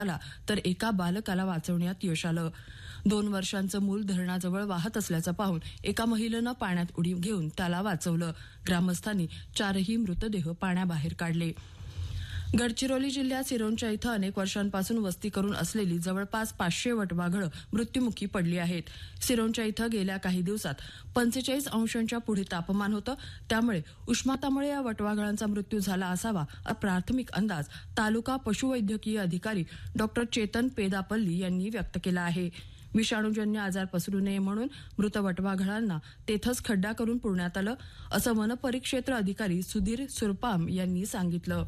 आला तर एका बालकाला वाचवण्यात यश आलं. 2 वर्षांचं मूल धरणाजवळ वाहत असल्याचं पाहून एका महिलेनं पाण्यात उडी घेऊन त्याला वाचवलं. ग्रामस्थांनी 4ही मृतदेह पाण्याबाहेर काढले. गडचिरोली जिल्ह्यात सिरोंचा इथं अनेक वर्षांपासून वस्ती करून असलेली जवळपास 500 वटवाघळं मृत्युमुखी पडली आहेत. सिरोंचा इथं गेल्या काही दिवसात 45 अंशांच्या पुढे तापमान होतं. त्यामुळे उष्मातामुळे या वटवाघळांचा मृत्यू झाला असावा असा प्राथमिक अंदाज तालुका पशुवैद्यकीय अधिकारी डॉ. चेतन पेदापल्ली यांनी व्यक्त केला आहे. विषाणूजन्य आजार पसरू नये म्हणून मृत वटवाघळांना तेथंच खड्डा करून पुरण्यात आलं असं वनपरिक्षेत्र अधिकारी सुधीर सुरपाम यांनी सांगितलं.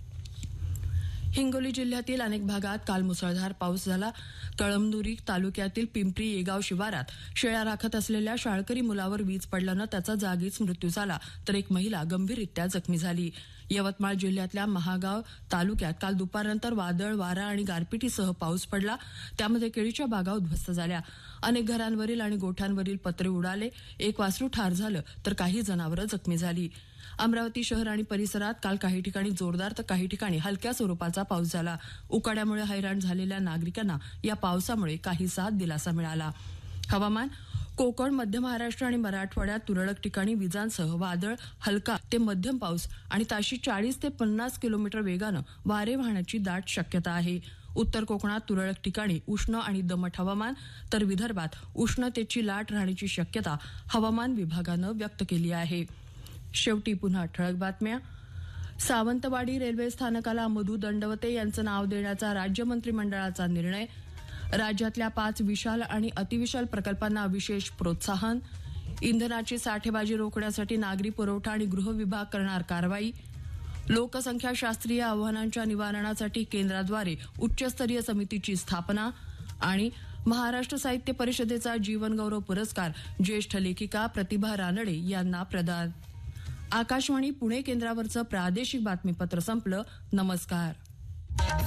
हिंगोली जिल्ह्यातील अनेक भागात काल मुसळधार पाऊस झाला. कळमनुरी तालुक्यातील पिंपरी येगाव शिवारात शेळ्या राखत असलेल्या शाळकरी मुलावर वीज पडल्यानं त्याचा जागीच मृत्यू झाला तर एक महिला गंभीररित्या जखमी झाली. यवतमाळ जिल्ह्यातल्या महागाव तालुक्यात काल दुपारनंतर वादळ वारा आणि गारपिटीसह पाऊस पडला. त्यामध्ये केळीच्या बागा उद्ध्वस्त झाल्या. अनेक घरांवरील आणि गोठ्यांवरील पत्रे उडाले. एक वासरू ठार झालं तर काही जनावरं जखमी झाली. अमरावती शहर आणि परिसरात काल काही ठिकाणी जोरदार तर काही ठिकाणी हलक्या स्वरूपाचा पाऊस झाला. उकाड्यामुळे हैराण झालेल्या नागरिकांना या पावसामुळे काहीसा दिलासा मिळाला. हवामान. कोकण, मध्य महाराष्ट्र आणि मराठवाड्यात तुरळक ठिकाणी विजांसह वादळ, हलका ते मध्यम पाऊस आणि ताशी 40 ते 50 किलोमीटर वेगानं वारे वाहण्याची दाट शक्यता आहे. उत्तर कोकणात तुरळक ठिकाणी उष्ण आणि दमट हवामान तर विदर्भात उष्णतेची लाट राहण्याची शक्यता हवामान विभागानं व्यक्त केली आहे. शेवटी पुन्हा ठळक बातम्या. सावंतवाडी रेल्वे स्थानकाला मधु दंडवते यांचं नाव देण्याचा राज्य मंत्रिमंडळाचा निर्णय. राज्यातल्या 5 विशाल आणि अतिविशाल प्रकल्पांना विशेष प्रोत्साहन. इंधनाची साठेबाजी रोखण्यासाठी नागरी पुरवठा आणि गृह विभाग करणार कारवाई. लोकसंख्याशास्त्रीय आव्हानांच्या निवारणासाठी केंद्राद्वारे उच्चस्तरीय समितीची स्थापना. आणि महाराष्ट्र साहित्य परिषदेचा जीवनगौरव पुरस्कार ज्येष्ठ लेखिका प्रतिभा रानडे यांना प्रदान. आकाशवाणी पुणे केंद्रावरचं प्रादेशिक बातमीपत्र संपलं. नमस्कार.